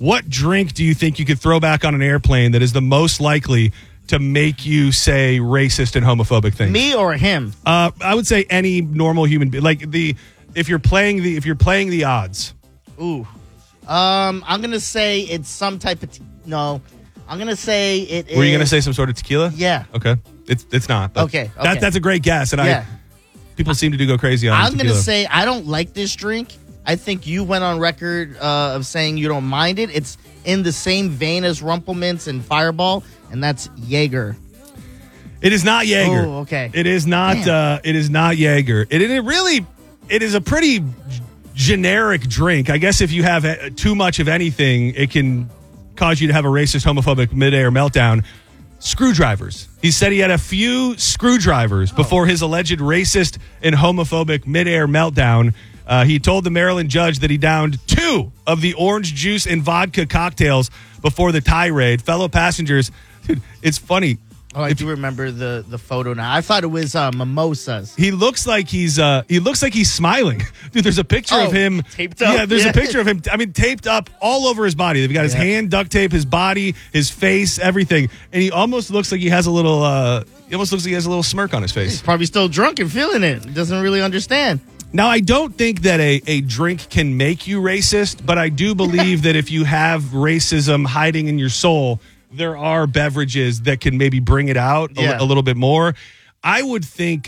What drink do you think you could throw back on an airplane that is the most likely to make you say racist and homophobic things? Me or him? I would say any normal human being. Like if you're playing the odds. Ooh. I'm gonna say it's some type of no. I'm gonna say it is. Were you gonna say some sort of tequila? Yeah. Okay. It's not. But Okay. That's a great guess, and Yeah. people seem to go crazy on I'm tequila. gonna say I don't like this drink. I think you went on record of saying you don't mind it. It's in the same vein as Rumplemints and Fireball, and that's Jaeger. It is not Jaeger. Oh, okay. It is not. It is not Jaeger. It is a pretty generic drink. I guess if you have too much of anything, it can cause you to have a racist, homophobic midair meltdown. Screwdrivers. He said he had a few screwdrivers before his alleged racist and homophobic midair meltdown. He told the Maryland judge that he downed 2 of the orange juice and vodka cocktails before the tirade. Fellow passengers, dude, it's funny. Oh, I do remember the photo now. I thought it was mimosas. He looks like he's smiling. Dude, there's a picture of him taped up. Yeah, there's a picture of him. I mean, taped up all over his body. They've got his hand duct tape, his body, his face, everything, and he almost looks like he has a little. He almost looks like he has a little smirk on his face. He's probably still drunk and feeling it. Doesn't really understand. Now, I don't think that a drink can make you racist, but I do believe that if you have racism hiding in your soul, there are beverages that can maybe bring it out a little bit more. I would think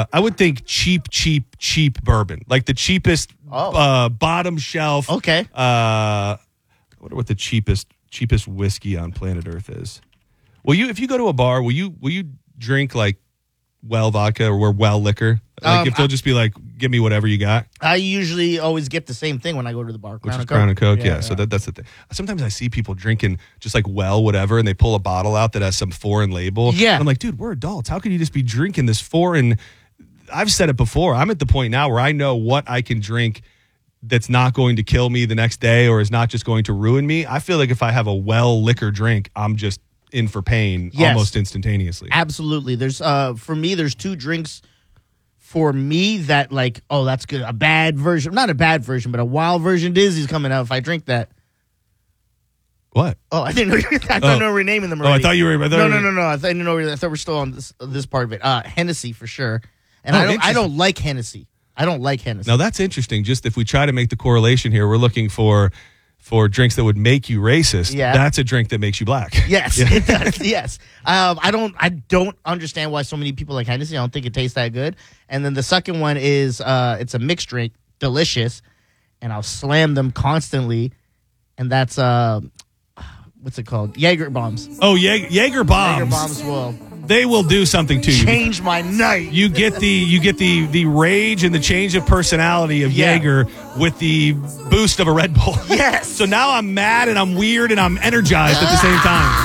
cheap bourbon, like the cheapest bottom shelf. Okay. I wonder what the cheapest whiskey on planet Earth is. If you go to a bar, will you drink like Well vodka or Well liquor? Like if they'll just be like, give me whatever you got. I usually always get the same thing when I go to the bar. Which is Crown and Coke, yeah. So that's the thing. Sometimes I see people drinking just like Well whatever, and they pull a bottle out that has some foreign label. Yeah. And I'm like, dude, we're adults. How can you just be drinking this foreign? I've said it before. I'm at the point now where I know what I can drink that's not going to kill me the next day or is not just going to ruin me. I feel like if I have a Well liquor drink, I'm just in for pain almost instantaneously. Absolutely. There's for me, there's 2 drinks for me that like, oh, that's good. A bad version, not a bad version, but a wild version of Dizzy's coming out if I drink that. What? Oh, I didn't know. I thought we were renaming them already. Oh, I thought you were. No. I thought we're still on this part of it. Hennessy for sure. And I don't like Hennessy. I don't like Hennessy. Now that's interesting. Just if we try to make the correlation here, we're looking for drinks that would make you racist. Yeah. That's a drink that makes you black. Yes, it does. Yes. I don't understand why so many people like Hennessy. I don't think it tastes that good. And then the second one is it's a mixed drink, delicious, and I'll slam them constantly. And that's what's it called? Jaeger bombs. Oh, Jaeger bombs. Jaeger bombs will They will do something to you. change my night. You get the rage and the change of personality of Jaeger with the boost of a Red Bull. Yes. So now I'm mad and I'm weird and I'm energized at the same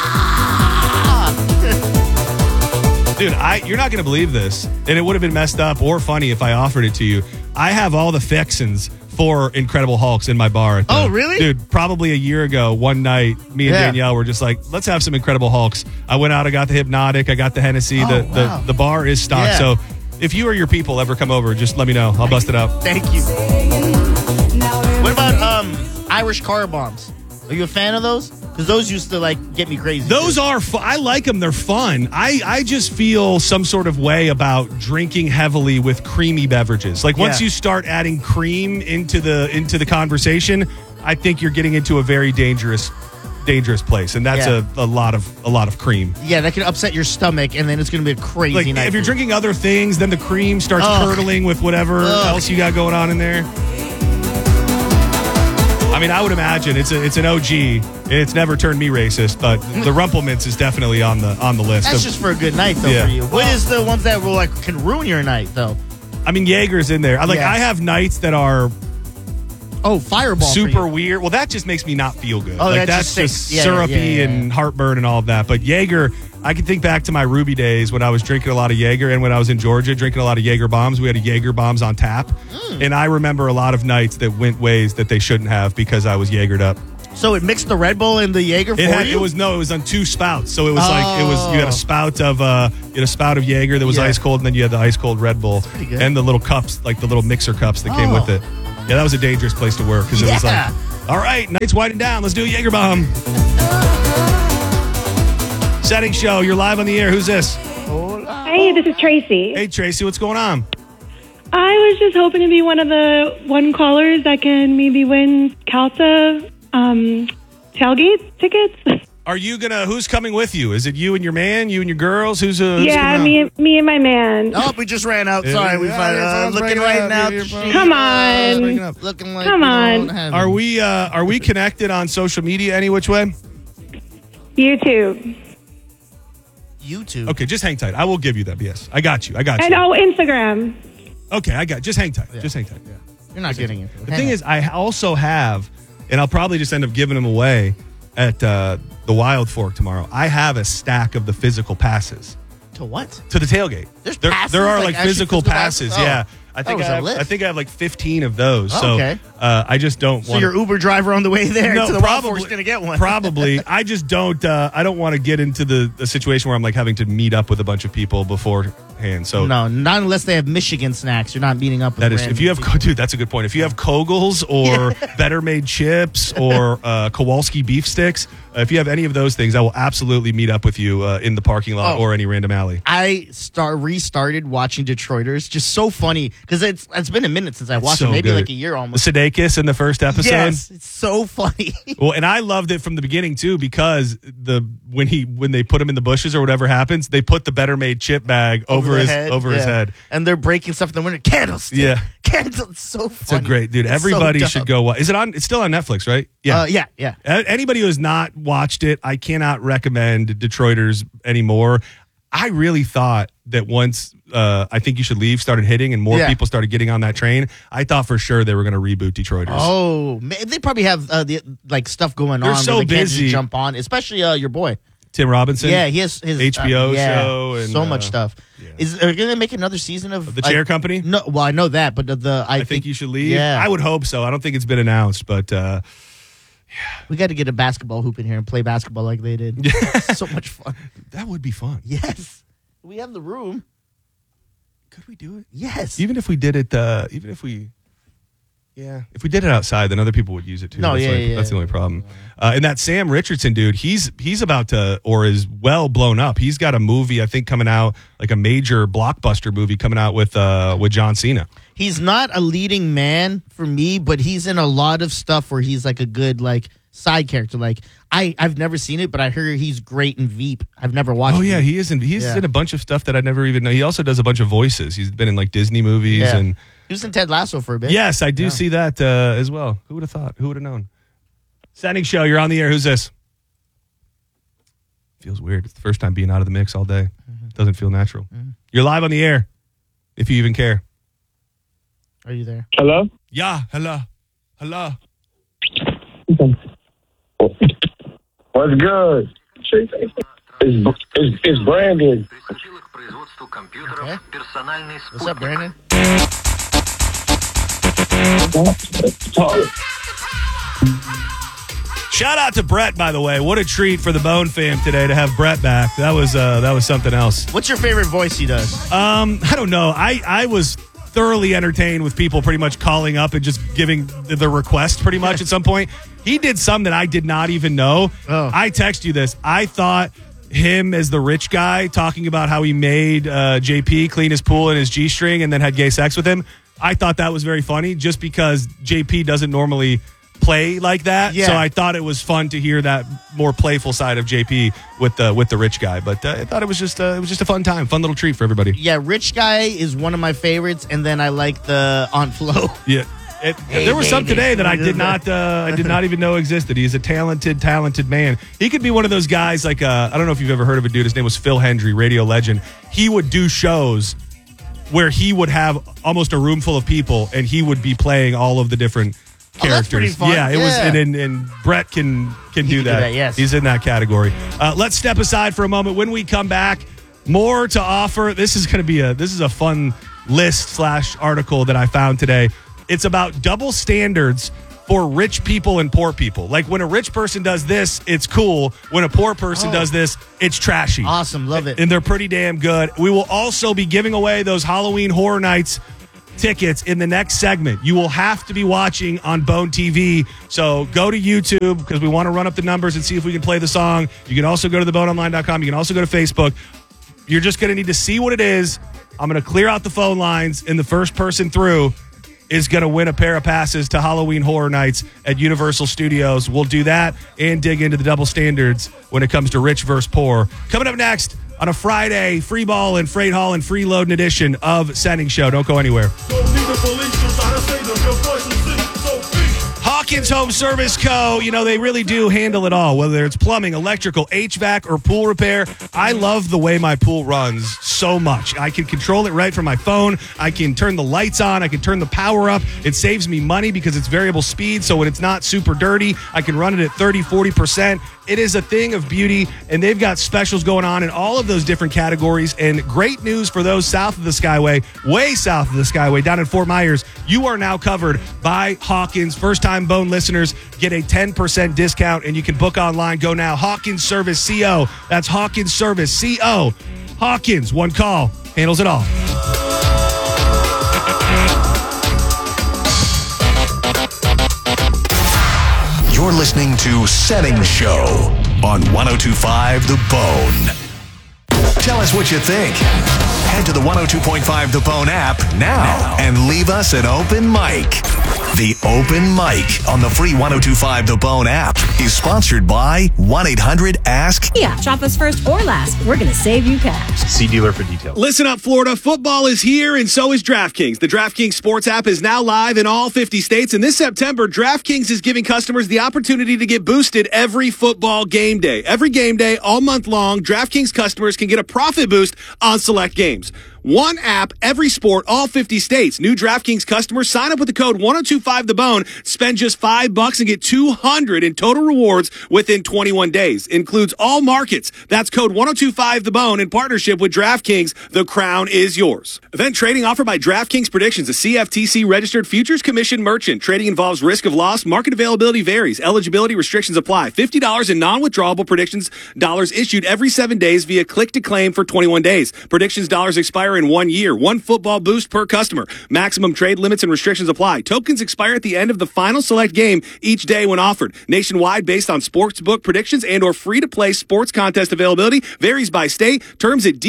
time. Dude, you're not going to believe this. And it would have been messed up or funny if I offered it to you. I have all the fixins for Incredible Hulks in my bar. Oh, really? Dude, probably a year ago, one night, me and Danielle were just like, let's have some Incredible Hulks. I went out, I got the Hypnotic, I got the Hennessy. Wow. The bar is stocked. So if you or your people ever come over, just let me know. I'll bust it out. Thank you. What about Irish car bombs? Are you a fan of those? Because those used to like get me crazy. Those are I like them. They're fun. I just feel some sort of way about drinking heavily with creamy beverages. Like once you start adding cream into the conversation, I think you're getting into a very dangerous place, and that's a lot of cream. Yeah, that can upset your stomach, and then it's going to be a crazy night. If you're drinking other things, then the cream starts curdling with whatever else you got going on in there. I mean, I would imagine it's an OG. It's never turned me racist, but the Rumplemints is definitely on the list. That's just for a good night, though, for you. What is the ones that will can ruin your night, though? I mean, Jaeger's in there. I have nights that are Fireball super weird. Well, that just makes me not feel good. Oh, that's just syrupy and heartburn and all of that. But Jaeger, I can think back to my Ruby days when I was drinking a lot of Jaeger, and when I was in Georgia drinking a lot of Jaeger bombs. We had a Jaeger bombs on tap, and I remember a lot of nights that went ways that they shouldn't have because I was Jaegered up. So it mixed the Red Bull and the Jaeger for you? It was on 2 spouts. So it was you had a spout of Jaeger that was ice cold, and then you had the ice cold Red Bull and the little cups, like the little mixer cups that came with it. Yeah, that was a dangerous place to work because it was like All right, night's winding down. Let's do a Jaeger bomb. Setting show. You're live on the air. Who's this? Hey, this is Tracy. Hey, Tracy. What's going on? I was just hoping to be one of the callers that can maybe win Calta tailgate tickets. Are you gonna? Who's coming with you? Is it you and your man? You and your girls? Who's yeah, coming me and my man. Oh, we just ran out. Sorry, we finally looking right now. Come on. Looking like Come on. we don't have Are it. we connected on social media any which way? YouTube. YouTube. Okay, just hang tight. I will give you that. Yes, I got you. And Instagram. Okay, I got. Just hang tight. Just hang tight. You're not getting it. The thing is, I also have, and I'll probably just end up giving them away at the Wild Fork tomorrow. I have a stack of the physical passes to what? to the tailgate. There's there, passes? there are Like like physical actual passes. passes? Oh. Yeah, I think was I a have, list. I think I have like 15 of those. Oh, so okay. I just don't So want. your Uber driver on the way there to the Wild Fork's going to get one. Probably. I just don't. I don't want to get into the situation where I'm like having to meet up with a bunch of people beforehand. So No, not unless they have Michigan snacks. You're not meeting up with that is, random if you have, people. dude, that's a good point. If you have Kogels or Better Made chips or Kowalski beef sticks, if you have any of those things, I will absolutely meet up with you in the parking lot or any random alley. I restarted watching Detroiters. Just so funny because it's been a minute since I watched So it. Maybe good. like a year almost. Sudeikis in the first episode. Yes, it's so funny. Well, and I loved it from the beginning too because when they put him in the bushes or whatever happens, they put the Better Made chip bag over his head, and they're breaking stuff in the winter. Candlestick. Yeah. Candle. It's so funny. It's a great dude. It's Everybody so should dumb. go watch. Is it on? It's still on Netflix, right? Yeah. Anybody who has not watched it, I cannot recommend Detroiters anymore. I really thought that once I Think You Should Leave started hitting and more people started getting on that train, I thought for sure they were going to reboot Detroiters. Oh, man, they probably have the stuff going They're on. so where they can't just busy. jump on, especially your boy. Tim Robinson. Yeah, he has his HBO show and so much stuff. yeah. Are they going to make another season of The Chair Company? No, well, I know that, but I think you should leave. Yeah, I would hope so. I don't think it's been announced, but we got to get a basketball hoop in here and play basketball like they did. So much fun. that would be fun. Yes, we have the room. Could we do it? Yes, Even if we did it, if we did it outside, then other people would use it too. No, That's the only problem. And that Sam Richardson dude, he's about to, or is well blown up. He's got a movie, I think, coming out, like a major blockbuster movie coming out with John Cena. he's not a leading man for me, but he's in a lot of stuff where he's like a good side character. Like I've never seen it, but I heard he's great in Veep. I've never watched. Oh yeah, Veep. he is in a bunch of stuff that I never even know. He also does a bunch of voices. He's been in like Disney movies and he was in Ted Lasso for a bit. yes, I do see that as well. Who would have thought? Who would have known? Standing show, you're on the air. Who's this? Feels weird. It's the first time being out of the mix all day. Doesn't feel natural. You're live on the air, if you even care. Are you there? Hello? Yeah, hello. Hello. What's good? It's Brandon. Okay. What's up, Brandon? Shout out to Brett, by the way. What a treat for the Bone fam today to have Brett back. That was something else. What's your favorite voice he does? I don't know. I was thoroughly entertained with people pretty much calling up and just giving the request pretty much at some point. He did some that I did not even know. Oh. I text you this. I thought him as the rich guy talking about how he made JP clean his pool in his G-string and then had gay sex with him. I thought that was very funny just because JP doesn't normally play like that. Yeah. So I thought it was fun to hear that more playful side of JP with the rich guy. But I thought it was just a fun time, fun little treat for everybody. Yeah, Rich Guy is one of my favorites, and then I like the Aunt Flo. Yeah. There was some today that I did not even know existed. He's a talented man. He could be one of those guys like I don't know if you've ever heard of a dude. His name was Phil Hendry, radio legend. He would do shows where he would have almost a room full of people, and he would be playing all of the different characters. That's pretty fun. Yeah, it was, and Brett can do that. Yes, he's in that category. Let's step aside for a moment. When we come back, more to offer. This is going to be a fun list / article that I found today. It's about double standards for rich people and poor people. Like when a rich person does this, it's cool. When a poor person does this, it's trashy. Awesome. Love it. And they're pretty damn good. We will also be giving away those Halloween Horror Nights tickets in the next segment. You will have to be watching on Bone TV. So go to YouTube because we want to run up the numbers and see if we can play the song. You can also go to theboneonline.com. You can also go to Facebook. You're just going to need to see what it is. I'm going to clear out the phone lines, and the first person through is going to win a pair of passes to Halloween Horror Nights at Universal Studios. We'll do that and dig into the double standards when it comes to rich versus poor. Coming up next on a Friday, free ball and freight haul and free loading edition of Sending Show. Don't go anywhere. Hawkins Home Service Co., they really do handle it all, whether it's plumbing, electrical, HVAC, or pool repair. I love the way my pool runs so much. I can control it right from my phone. I can turn the lights on. I can turn the power up. It saves me money because it's variable speed, so when it's not super dirty, I can run it at 30, 40%. It is a thing of beauty, and they've got specials going on in all of those different categories. And great news for those south of the Skyway, way south of the Skyway, down in Fort Myers. You are now covered by Hawkins. First-time Bone listeners get a 10% discount, and you can book online. Go now. Hawkins Service CO. That's Hawkins Service CO. Hawkins, one call, handles it all. You're listening to Setting Show on 102.5 The Bone. Tell us what you think. Head to the 102.5 The Bone app now and leave us an open mic. The Open Mic on the free 102.5 The Bone app is sponsored by 1-800-ASK. Yeah, shop us first or last. We're going to save you cash. See dealer for details. Listen up, Florida. Football is here, and so is DraftKings. The DraftKings Sports app is now live in all 50 states, and this September, DraftKings is giving customers the opportunity to get boosted every football game day. Every game day, all month long, DraftKings customers can get a profit boost on select games. One app, every sport, all 50 states. New DraftKings customers sign up with the code 1025TheBone, spend just $5 and get $200 in total rewards within 21 days. Includes all markets. That's code 1025TheBone in partnership with DraftKings. The crown is yours. Event trading offered by DraftKings Predictions, a CFTC registered futures commission merchant. Trading involves risk of loss. Market availability varies. Eligibility restrictions apply. $50 in non-withdrawable predictions dollars issued every 7 days via click to claim for 21 days. Predictions dollars expire in 1 year. One football boost per customer. Maximum trade limits and restrictions apply. Tokens expire at the end of the final select game each day when offered. Nationwide based on sportsbook predictions and or free-to-play sports contest availability. Varies by state. Terms at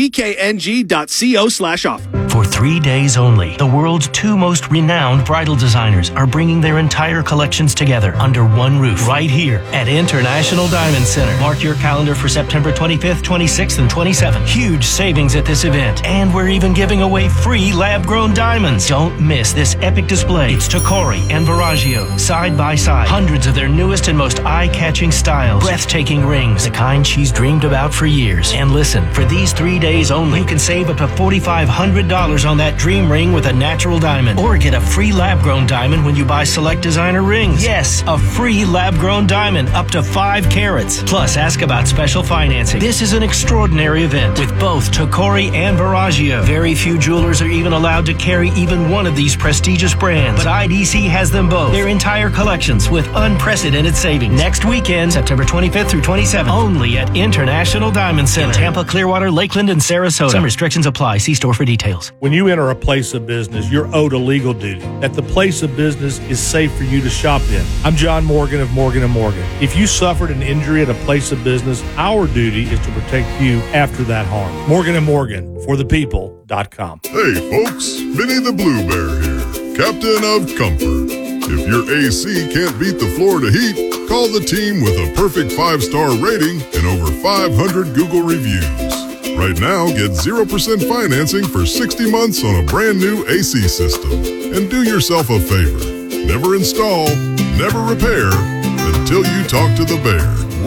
dkng.co/offer. For 3 days only, the world's two most renowned bridal designers are bringing their entire collections together under one roof right here at International Diamond Center. Mark your calendar for September 25th, 26th, and 27th. Huge savings at this event, and we're even giving away free lab-grown diamonds. Don't miss this epic display. It's Tacori and Verragio, side by side. Hundreds of their newest and most eye-catching styles. Breathtaking rings, the kind she's dreamed about for years. And listen, for these 3 days only, you can save up to $4,500 on that dream ring with a natural diamond. Or get a free lab-grown diamond when you buy select designer rings. Yes, a free lab-grown diamond up to 5 carats. Plus, ask about special financing. This is an extraordinary event with both Tacori and Verragio. Very few jewelers are even allowed to carry even one of these prestigious brands. But IDC has them both. Their entire collections with unprecedented savings. Next weekend, September 25th through 27th. Only at International Diamond Center. In Tampa, Clearwater, Lakeland, and Sarasota. Some restrictions apply. See store for details. When you enter a place of business, you're owed a legal duty that the place of business is safe for you to shop in. I'm John Morgan of Morgan & Morgan. If you suffered an injury at a place of business, our duty is to protect you after that harm. Morgan & Morgan, for the people.com. Hey folks, Vinny the Blue Bear here, Captain of Comfort. If your AC can't beat the Florida heat, call the team with a perfect 5-star rating and over 500 Google reviews. Right now, get 0% financing for 60 months on a brand new AC system. And do yourself a favor. Never install, never repair until you talk to the bear.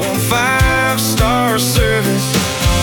5-star service.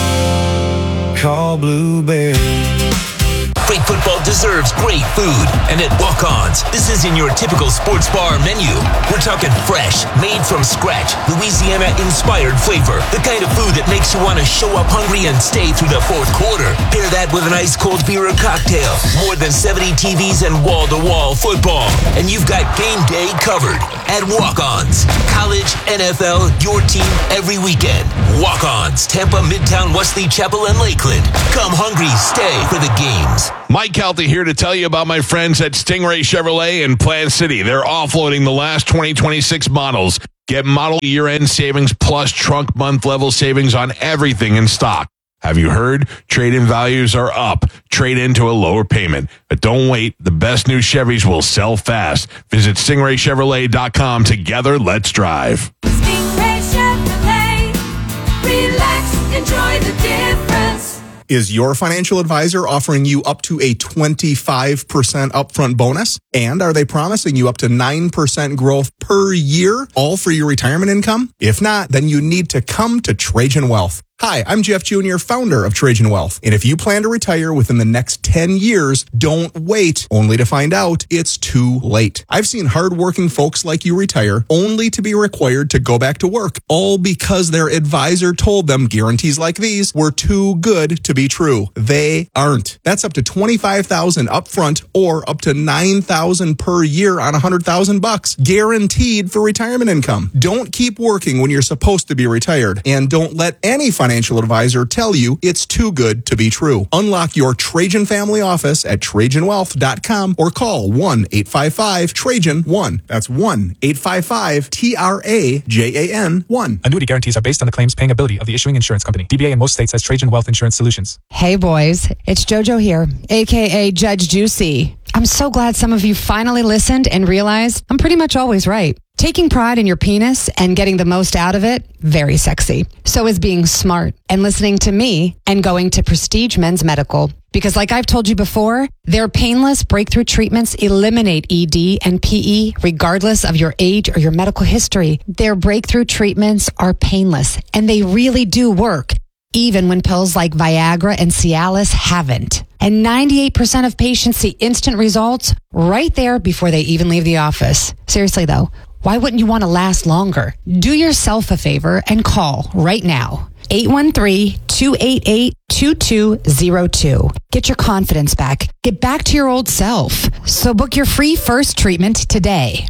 Call Blue Bear. Great football deserves great food. And at Walk-Ons, this isn't your typical sports bar menu. We're talking fresh, made from scratch, Louisiana-inspired flavor. The kind of food that makes you want to show up hungry and stay through the fourth quarter. Pair that with an ice-cold beer or cocktail. More than 70 TVs and wall-to-wall football. And you've got game day covered. At Walk-Ons, college, NFL, your team every weekend. Walk-Ons, Tampa, Midtown, Wesley Chapel, and Lakeland. Come hungry, stay for the games. Mike Calta here to tell you about my friends at Stingray Chevrolet in Plant City. They're offloading the last 2026 models. Get model year-end savings plus trunk month level savings on everything in stock. Have you heard? Trade-in values are up. Trade into a lower payment. But don't wait. The best new Chevys will sell fast. Visit StingrayChevrolet.com. Together, let's drive. Stingray Chevrolet. Relax, enjoy the difference. Is your financial advisor offering you up to a 25% upfront bonus? And are they promising you up to 9% growth per year, all for your retirement income? If not, then you need to come to Trajan Wealth. Hi, I'm Jeff Jr., founder of Trajan Wealth. And if you plan to retire within the next 10 years, don't wait only to find out it's too late. I've seen hardworking folks like you retire only to be required to go back to work, all because their advisor told them guarantees like these were too good to be true. They aren't. That's up to $25,000 upfront or up to $9,000 per year on $100,000 guaranteed for retirement income. Don't keep working when you're supposed to be retired, and don't let any financial advisor tell you it's too good to be true. Unlock your Trajan family office at TrajanWealth.com or call 1-855-TRAJAN-1. That's 1-855-TRAJAN-1. Annuity guarantees are based on the claims paying ability of the issuing insurance company. DBA in most states has Trajan Wealth Insurance Solutions. Hey boys, it's JoJo here, aka Judge Juicy. I'm so glad some of you finally listened and realized I'm pretty much always right. Taking pride in your penis and getting the most out of it, very sexy. So is being smart and listening to me and going to Prestige Men's Medical. Because like I've told you before, their painless breakthrough treatments eliminate ED and PE regardless of your age or your medical history. Their breakthrough treatments are painless and they really do work, even when pills like Viagra and Cialis haven't. And 98% of patients see instant results right there before they even leave the office. Seriously though, why wouldn't you want to last longer? Do yourself a favor and call right now. 813-288-2202. Get your confidence back. Get back to your old self. So book your free first treatment today.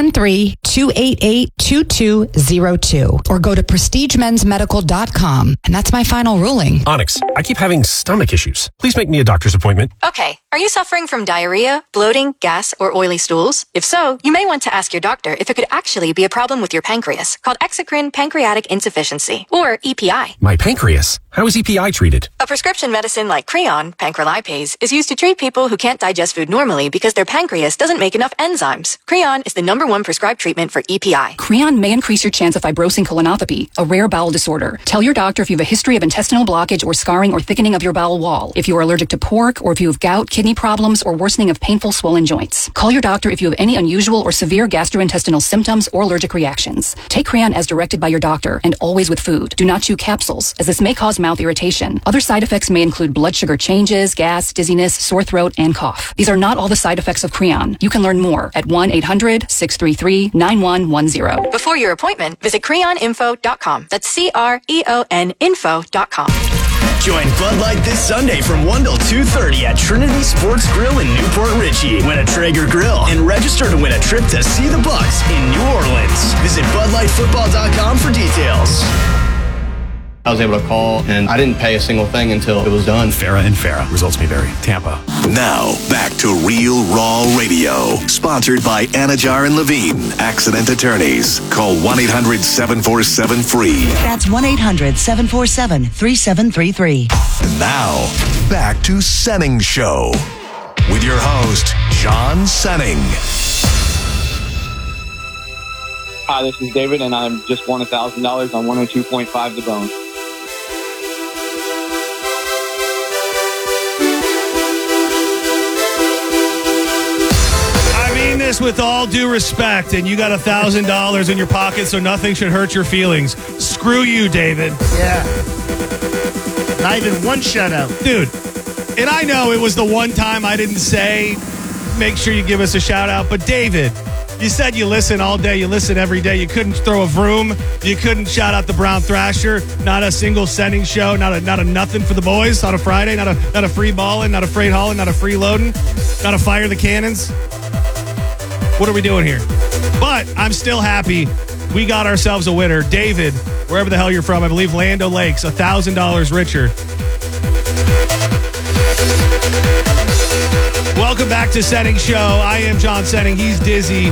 813-288-2202. Or go to prestigemensmedical.com. And that's my final ruling. Onyx, I keep having stomach issues. Please make me a doctor's appointment. Okay. Are you suffering from diarrhea, bloating, gas, or oily stools? If so, you may want to ask your doctor if it could actually be a problem with your pancreas, called exocrine pancreatic insufficiency, or EPI. My pancreas? How is EPI treated? A prescription medicine like Creon, pancrelipase, is used to treat people who can't digest food normally because their pancreas doesn't make enough enzymes. Creon is the #1 prescribed treatment for EPI. Creon may increase your chance of fibrosing colonopathy, a rare bowel disorder. Tell your doctor if you have a history of intestinal blockage or scarring or thickening of your bowel wall, if you are allergic to pork, or if you have gout, kidney problems, or worsening of painful swollen joints. Call your doctor if you have any unusual or severe gastrointestinal symptoms or allergic reactions. Take Creon as directed by your doctor and always with food. Do not chew capsules, as this may cause mouth irritation. Other side effects may include blood sugar changes, gas, dizziness, sore throat, and cough. These are not all the side effects of Creon. You can learn more at 1-800-633-9110. Before your appointment, visit creoninfo.com. That's CREON info.com. Join Bud Light this Sunday from 1 till 2:30 at Trinity Sports Grill in Newport Richey. Win a Traeger grill and register to win a trip to see the Bucks in New Orleans. Visit BudLightFootball.com for details. I was able to call, and I didn't pay a single thing until it was done. Farrah and Farrah. Results may vary. Tampa. Now, back to Real Raw Radio. Sponsored by Anajar and Levine, accident attorneys. Call 1-800-747-FREE. That's 1-800-747-3733. And now, back to Senning Show. With your host, John Senning. Hi, this is David, and I just won $1,000 on 102.5 The Bone. With all due respect, and you got $1,000 in your pocket, so nothing should hurt your feelings. Screw you, David. Yeah. Not even one shutout. Dude, and I know it was the one time I didn't say, make sure you give us a shout out, but David, you said you listen all day, you listen every day. You couldn't throw a vroom. You couldn't shout out the Brown Thrasher. Not a single Senning show. Not a nothing for the boys on a Friday. Not a free balling. Not a freight hauling. Not a freeloading. Not a fire the cannons. What are we doing here? But I'm still happy we got ourselves a winner. David, wherever the hell you're from, I believe Land O'Lakes, $1,000 richer. Welcome back to Setting Show. I am John Setting. He's Dizzy.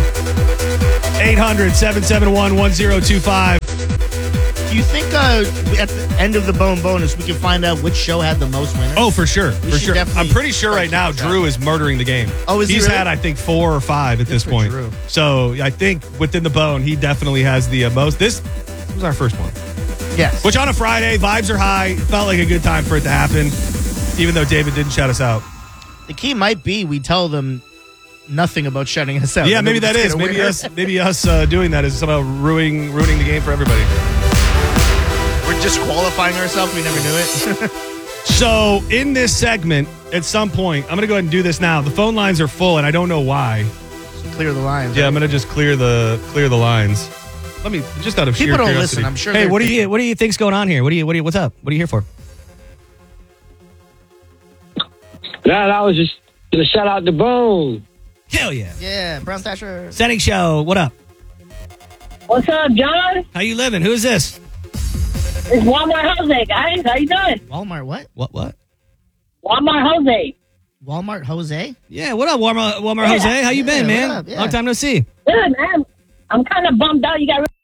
800-771-1025. Do you think at the end of the Bone bonus we can find out which show had the most winners? Oh, for sure. We For should sure. definitely I'm pretty sure right now Drew is murdering the game. Oh, is he He's really? had, I think, 4 or 5 at this for point. Drew. So I think within the Bone, he definitely has the most. This was our first one. Yes. Which on a Friday, vibes are high. Felt like a good time for it to happen, even though David didn't shout us out. The key might be we tell them nothing about shutting us out. Yeah, maybe that is. Maybe us doing that is somehow ruining the game for everybody. We're disqualifying ourselves. We never knew it. So in this segment, at some point, I'm going to go ahead and do this now. The phone lines are full, and I don't know why. Just clear the lines. Yeah, I'm going to just clear the lines. Let me just out of sheer People don't curiosity. listen. I'm sure. Hey, what do you think's going on here? What's up? What are you here for? I was just gonna shout out the Bone. Hell yeah. Yeah, Brown Thatcher. Setting Show. What up? What's up, John? How you living? Who is this? It's Walmart Jose, guys. How you doing? Walmart what? What? Walmart Jose. Walmart Jose? Yeah, what up, Walmart Yeah. Jose? How you been, Yeah, man? what up? Yeah. Long time no see. Good, man. I'm kind of bummed out. You got rid